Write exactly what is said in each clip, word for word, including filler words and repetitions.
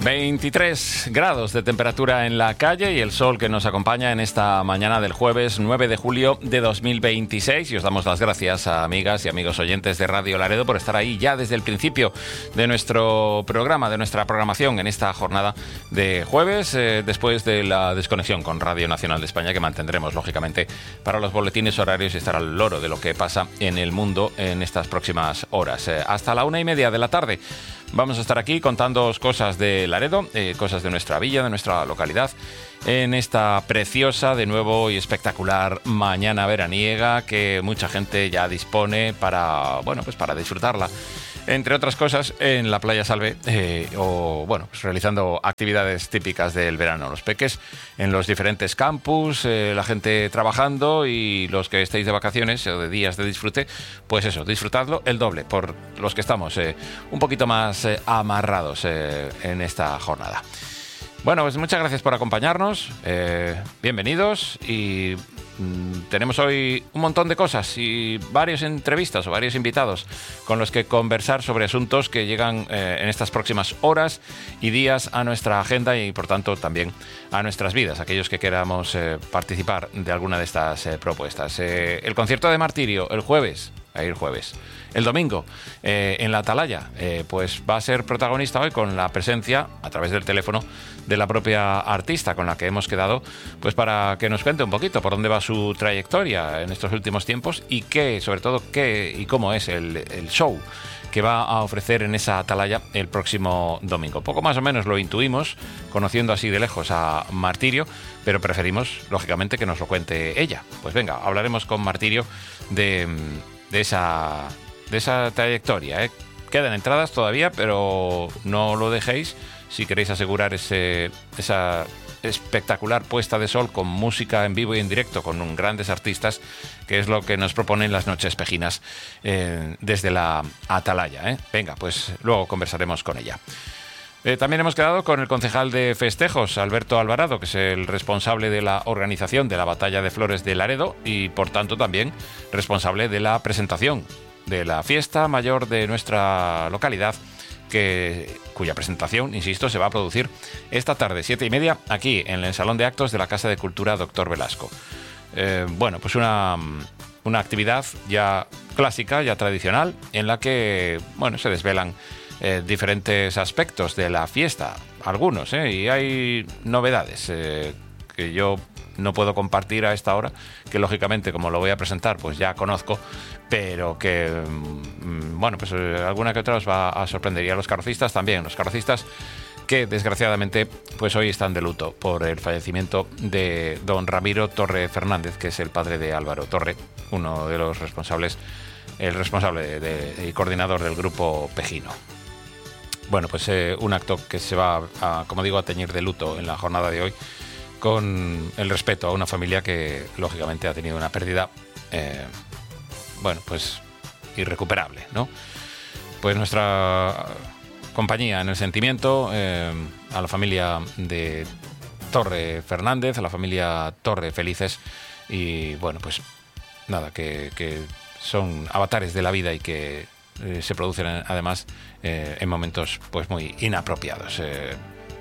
veintitrés grados de temperatura en la calle y el sol que nos acompaña en esta mañana del jueves nueve de julio de dos mil veintiséis. Y os damos las gracias a amigas y amigos oyentes de Radio Laredo por estar ahí ya desde el principio de nuestro programa, de nuestra programación en esta jornada de jueves, eh, después de la desconexión con Radio Nacional de España, que mantendremos lógicamente para los boletines horarios y estar al loro de lo que pasa en el mundo en estas próximas horas. Eh, hasta la una y media de la tarde. Vamos a estar aquí contándoos cosas de Laredo, eh, cosas de nuestra villa, de nuestra localidad, en esta preciosa, de nuevo y espectacular mañana veraniega que mucha gente ya dispone para, bueno, pues para disfrutarla. Entre otras cosas, en la Playa Salve, eh, o bueno, pues realizando actividades típicas del verano. Los peques en los diferentes campus, eh, la gente trabajando, y los que estéis de vacaciones o de días de disfrute, pues eso, disfrutadlo el doble, por los que estamos eh, un poquito más eh, amarrados eh, en esta jornada. Bueno, pues muchas gracias por acompañarnos, eh, bienvenidos, y mmm, tenemos hoy un montón de cosas y varias entrevistas o varios invitados con los que conversar sobre asuntos que llegan eh, en estas próximas horas y días a nuestra agenda y por tanto también a nuestras vidas, aquellos que queramos eh, participar de alguna de estas eh, propuestas. Eh, el concierto de Martirio el jueves, ahí el jueves. El domingo, eh, en la Atalaya, eh, pues va a ser protagonista hoy con la presencia, a través del teléfono, de la propia artista con la que hemos quedado, pues para que nos cuente un poquito por dónde va su trayectoria en estos últimos tiempos y qué, sobre todo, qué y cómo es el, el show que va a ofrecer en esa Atalaya el próximo domingo. Poco más o menos lo intuimos, conociendo así de lejos a Martirio, pero preferimos, lógicamente, que nos lo cuente ella. Pues venga, hablaremos con Martirio de, de esa... de esa trayectoria, ¿eh? Quedan entradas todavía, pero no lo dejéis si queréis asegurar ese, esa espectacular puesta de sol con música en vivo y en directo con un, grandes artistas, que es lo que nos proponen las noches pejinas eh, desde la Atalaya, ¿eh? Venga, pues luego conversaremos con ella. Eh, también hemos quedado con el concejal de festejos, Alberto Alvarado, que es el responsable de la organización de la Batalla de Flores de Laredo y, por tanto, también responsable de la presentación de la fiesta mayor de nuestra localidad, que, cuya presentación, insisto, se va a producir esta tarde, siete y media, aquí en el Salón de Actos de la Casa de Cultura Doctor Velasco. Eh, bueno, pues una, una actividad ya clásica, ya tradicional, en la que, bueno, se desvelan eh, diferentes aspectos de la fiesta, algunos, eh, y hay novedades eh, que yo no puedo compartir a esta hora, que lógicamente, como lo voy a presentar, pues ya conozco, pero que, bueno, pues alguna que otra os va a sorprender. Y a los carrocistas también, los carrocistas que desgraciadamente pues hoy están de luto por el fallecimiento de don Ramiro Torre Fernández, que es el padre de Álvaro Torre, uno de los responsables, el responsable de, y coordinador del grupo Pejino. Bueno, pues eh, un acto que se va, a, como digo, a teñir de luto en la jornada de hoy, con el respeto a una familia que lógicamente ha tenido una pérdida eh, bueno, pues irrecuperable, ¿no? Pues nuestra compañía en el sentimiento eh, a la familia de Torre Fernández, a la familia Torre Felices, y bueno, pues nada, que, que son avatares de la vida y que eh, se producen además eh, en momentos pues muy inapropiados. Eh,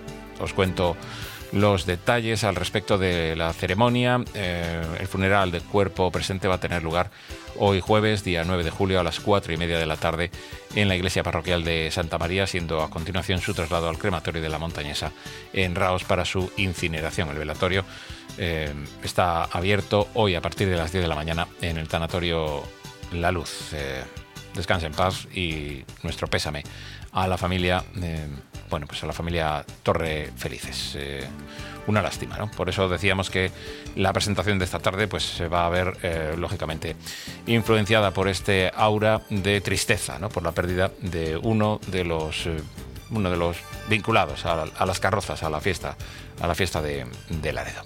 os cuento los detalles al respecto de la ceremonia. Eh, el funeral del cuerpo presente va a tener lugar hoy jueves, día nueve de julio, a las cuatro y media de la tarde en la iglesia parroquial de Santa María, siendo a continuación su traslado al crematorio de la Montañesa en Raos para su incineración. El velatorio eh, está abierto hoy a partir de las diez de la mañana en el tanatorio La Luz. Eh, descanse en paz y nuestro pésame a la familia eh, bueno, pues a la familia Torre Felices. Eh, una lástima, ¿no? Por eso decíamos que la presentación de esta tarde pues se va a ver, eh, lógicamente, influenciada por este aura de tristeza, ¿no? Por la pérdida de uno de los, eh, uno de los vinculados a, a las carrozas, a la fiesta, a la fiesta de, de Laredo.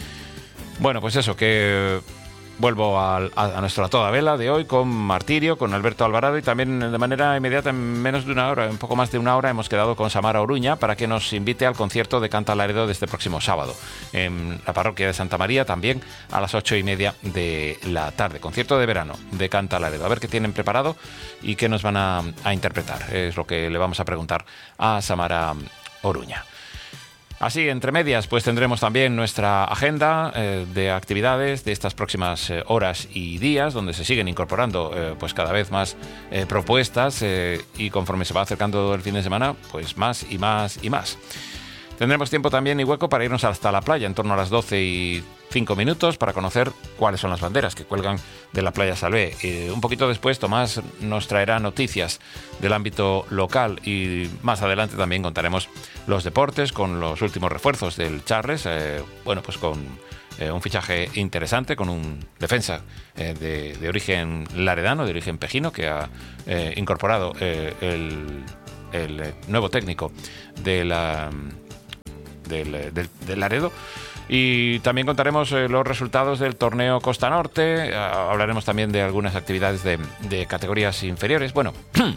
Bueno, pues eso, que vuelvo a, a, a nuestra toda vela de hoy con Martirio, con Alberto Alvarado, y también de manera inmediata, en menos de una hora, un poco más de una hora, hemos quedado con Samara Oruña para que nos invite al concierto de Canta Laredo de este próximo sábado en la parroquia de Santa María, también a las ocho y media de la tarde. Concierto de verano de Canta Laredo. A ver qué tienen preparado y qué nos van a, a interpretar. Es lo que le vamos a preguntar a Samara Oruña. Así, entre medias, pues tendremos también nuestra agenda eh, de actividades de estas próximas eh, horas y días, donde se siguen incorporando eh, pues cada vez más eh, propuestas eh, y conforme se va acercando el fin de semana, pues más y más y más. Tendremos tiempo también y hueco para irnos hasta la playa en torno a las doce y cinco minutos para conocer cuáles son las banderas que cuelgan de la playa Salvé. Eh, un poquito después Tomás nos traerá noticias del ámbito local y más adelante también contaremos los deportes con los últimos refuerzos del Charles, eh, bueno, pues con eh, un fichaje interesante, con un defensa eh, de, de origen laredano, de origen pejino, que ha eh, incorporado eh, el, el nuevo técnico de la... Del, del, del Laredo. Y también contaremos eh, los resultados del torneo Costa Norte. Eh, hablaremos también de algunas actividades de, de categorías inferiores. Bueno,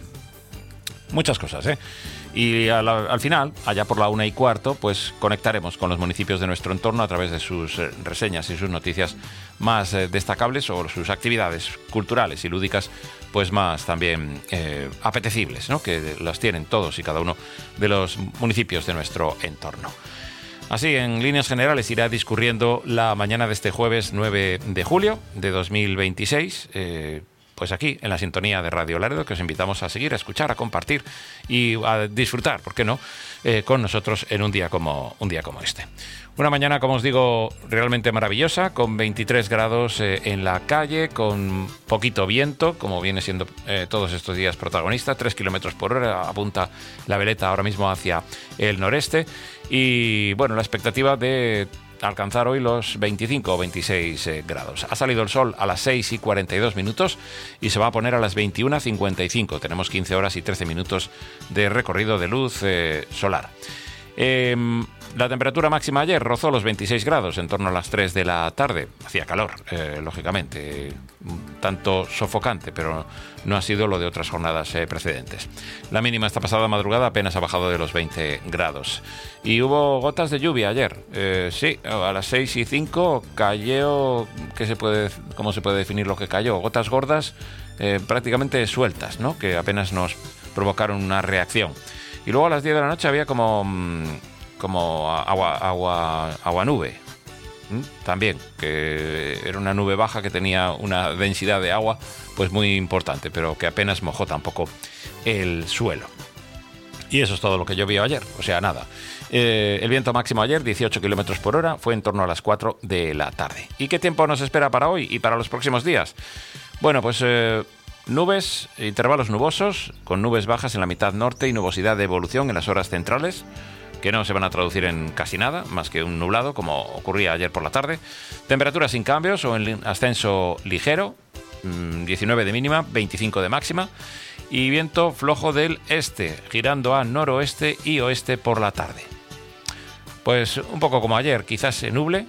muchas cosas, ¿eh? Y al, al final, allá por la una y cuarto, pues conectaremos con los municipios de nuestro entorno a través de sus eh, reseñas y sus noticias más eh, destacables o sus actividades culturales y lúdicas pues más también eh, apetecibles, ¿no? Que las tienen todos y cada uno de los municipios de nuestro entorno. Así, en líneas generales, irá discurriendo la mañana de este jueves nueve de julio de dos mil veintiséis, eh, pues aquí, en la sintonía de Radio Laredo, que os invitamos a seguir, a escuchar, a compartir y a disfrutar, ¿por qué no?, eh, con nosotros en un día como, un día como este. Una mañana, como os digo, realmente maravillosa, con veintitrés grados eh, en la calle, con poquito viento, como viene siendo eh, todos estos días protagonista, tres kilómetros por hora, apunta la veleta ahora mismo hacia el noreste, y bueno, la expectativa de alcanzar hoy los veinticinco o veintiséis eh, grados. Ha salido el sol a las seis y cuarenta y dos minutos y se va a poner a las veintiuna cincuenta y cinco. Tenemos quince horas y trece minutos de recorrido de luz eh, solar. Eh, la temperatura máxima ayer rozó los veintiséis grados en torno a las tres de la tarde. Hacía calor, eh, lógicamente, un tanto sofocante, pero no ha sido lo de otras jornadas eh, precedentes. La mínima esta pasada madrugada apenas ha bajado de los veinte grados. Y hubo gotas de lluvia ayer. Eh, sí, a las seis y cinco cayó, ¿qué se puede, ¿cómo se puede definir lo que cayó? Gotas gordas, eh, prácticamente sueltas, ¿no? Que apenas nos provocaron una reacción. Y luego a las diez de la noche había como, como agua, agua, agua nube. ¿Mm? También, que era una nube baja que tenía una densidad de agua pues muy importante, pero que apenas mojó tampoco el suelo. Y eso es todo lo que llovió ayer, o sea, nada. Eh, el viento máximo ayer, dieciocho kilómetros por hora, fue en torno a las cuatro de la tarde. ¿Y qué tiempo nos espera para hoy y para los próximos días? Bueno, pues... Eh, Nubes, intervalos nubosos, con nubes bajas en la mitad norte y nubosidad de evolución en las horas centrales, que no se van a traducir en casi nada, más que un nublado, como ocurría ayer por la tarde. Temperaturas sin cambios o en ascenso ligero, diecinueve de mínima, veinticinco de máxima. Y viento flojo del este, girando a noroeste y oeste por la tarde. Pues un poco como ayer, quizás se nuble.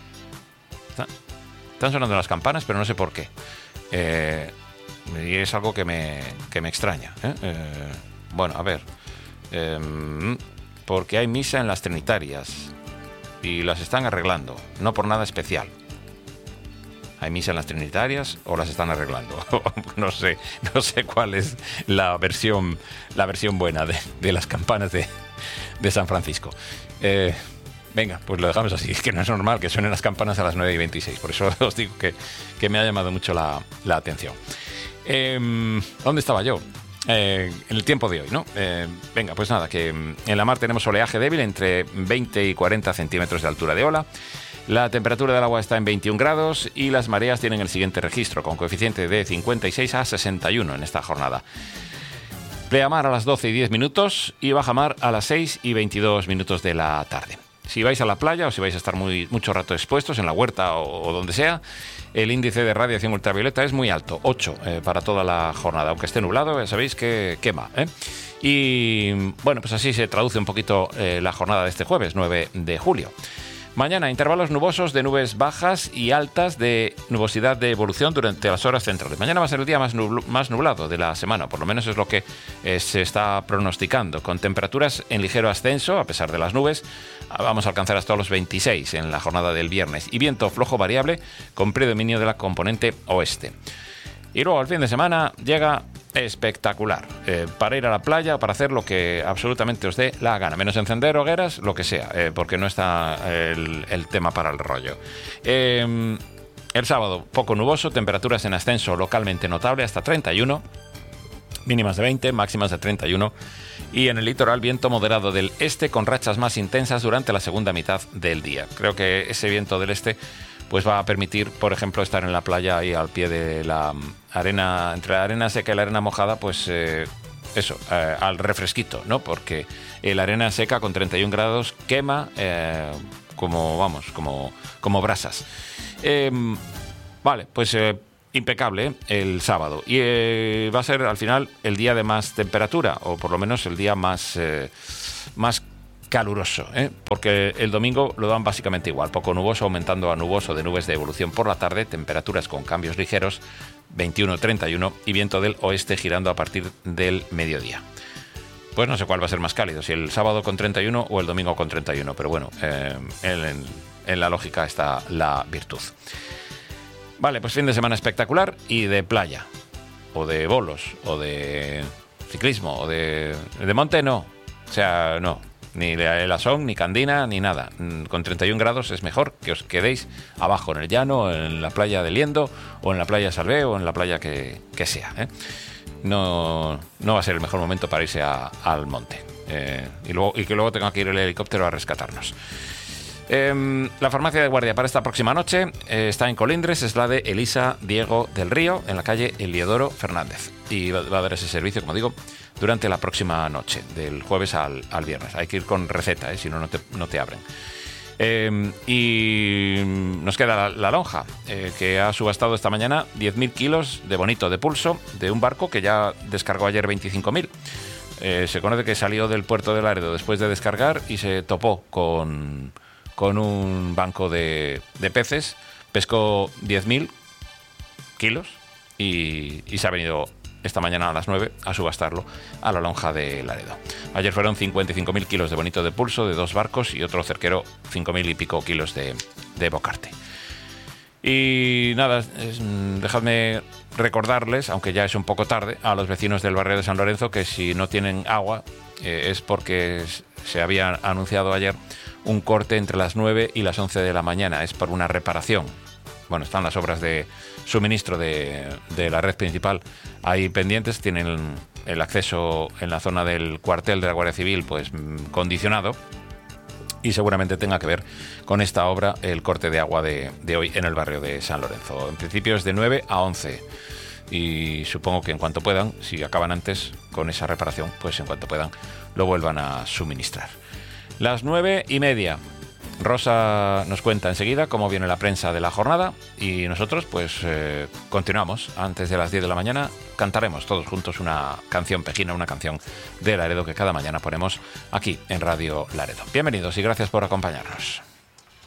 Están sonando las campanas, pero no sé por qué. Eh... Y es algo que me, que me extraña. ¿eh? Eh, bueno, a ver. Eh, porque hay misa en las Trinitarias y las están arreglando, no por nada especial. ¿Hay misa en las Trinitarias o las están arreglando? no sé, no sé cuál es la versión, la versión buena de, de las campanas de, de San Francisco. Eh, venga, pues lo dejamos así. Es que no es normal que suenen las campanas a las nueve y veintiséis. Por eso os digo que, que me ha llamado mucho la, la atención. Eh, ¿Dónde estaba yo? Eh, en el tiempo de hoy, ¿no? Eh, venga, pues nada, que en la mar tenemos oleaje débil entre veinte y cuarenta centímetros de altura de ola. La temperatura del agua está en veintiún grados y las mareas tienen el siguiente registro, con coeficiente de cincuenta y seis a sesenta y uno en esta jornada. Pleamar a las doce y diez minutos y bajamar a las seis y veintidós minutos de la tarde. Si vais a la playa o si vais a estar muy, mucho rato expuestos en la huerta o, o donde sea, el índice de radiación ultravioleta es muy alto, ocho eh, para toda la jornada. Aunque esté nublado, ya sabéis que quema, ¿eh? Y bueno, pues así se traduce un poquito eh, la jornada de este jueves, nueve de julio. Mañana, intervalos nubosos de nubes bajas y altas de nubosidad de evolución durante las horas centrales. Mañana va a ser el día más, nubl- más nublado de la semana, por lo menos es lo que eh, se está pronosticando, con temperaturas en ligero ascenso, a pesar de las nubes. Vamos a alcanzar hasta los veintiséis en la jornada del viernes. Y viento flojo variable con predominio de la componente oeste. Y luego el fin de semana llega espectacular, eh, para ir a la playa o para hacer lo que absolutamente os dé la gana, menos encender hogueras, lo que sea, eh, porque no está el, el tema para el rollo. Eh, el sábado, poco nuboso, temperaturas en ascenso localmente notable hasta treinta y uno, mínimas de veinte, máximas de treinta y uno, y en el litoral viento moderado del este con rachas más intensas durante la segunda mitad del día. Creo que ese viento del este pues va a permitir, por ejemplo, estar en la playa ahí al pie de la arena, entre la arena seca y la arena mojada, pues eh, eso, eh, al refresquito, ¿no? Porque la arena seca con treinta y un grados quema eh, como, vamos, como, como brasas. Eh, vale, pues eh, impecable ¿eh? El sábado. Y eh, va a ser al final el día de más temperatura, o por lo menos el día más, eh, más caluroso, ¿eh? Porque el domingo lo dan básicamente igual, poco nuboso, aumentando a nuboso de nubes de evolución por la tarde, temperaturas con cambios ligeros, veintiuno treinta y uno, y viento del oeste girando a partir del mediodía. Pues no sé cuál va a ser más cálido, si el sábado con treinta y uno o el domingo con treinta y uno, pero bueno, eh, en, en la lógica está la virtud. Vale, pues fin de semana espectacular y de playa, o de bolos, o de ciclismo, o de, de monte no, o sea, no. Ni el Asón, ni Candina, ni nada. Con treinta y un grados es mejor que os quedéis abajo, en el llano, en la playa de Liendo, o en la playa Salvé, o en la playa que, que sea, ¿eh? No, no va a ser el mejor momento para irse a, al monte. Eh, y, luego, y que luego tenga que ir el helicóptero a rescatarnos. Eh, la farmacia de guardia para esta próxima noche eh, está en Colindres, es la de Elisa Diego del Río, en la calle Eliodoro Fernández. Y va, va a dar ese servicio, como digo, durante la próxima noche, del jueves al, al viernes. Hay que ir con receta, ¿eh? Si no, no te, no te abren. Eh, y nos queda la, la lonja, eh, que ha subastado esta mañana diez mil kilos de bonito de pulso de un barco que ya descargó ayer veinticinco mil. Eh, se conoce que salió del puerto de Laredo después de descargar y se topó con, con un banco de, de peces, pescó diez mil kilos y, y se ha venido esta mañana a las nueve a subastarlo a la lonja de Laredo. Ayer fueron cincuenta y cinco mil kilos de bonito de pulso de dos barcos y otro cerquero cinco mil y pico kilos de, de bocarte. Y nada, es, dejadme recordarles, aunque ya es un poco tarde, a los vecinos del barrio de San Lorenzo que si no tienen agua eh, es porque se había anunciado ayer un corte entre las nueve y las once de la mañana. Es por una reparación. Bueno, están las obras de suministro de, de la red principal ahí pendientes, tienen el acceso en la zona del cuartel de la Guardia Civil pues condicionado y seguramente tenga que ver con esta obra el corte de agua de, de hoy en el barrio de San Lorenzo. En principio es de nueve a once y supongo que en cuanto puedan, si acaban antes con esa reparación, pues en cuanto puedan lo vuelvan a suministrar. Las nueve y media. Rosa nos cuenta enseguida cómo viene la prensa de la jornada y nosotros pues eh, continuamos. Antes de las diez de la mañana cantaremos todos juntos una canción pejina, una canción de Laredo que cada mañana ponemos aquí en Radio Laredo. Bienvenidos y gracias por acompañarnos.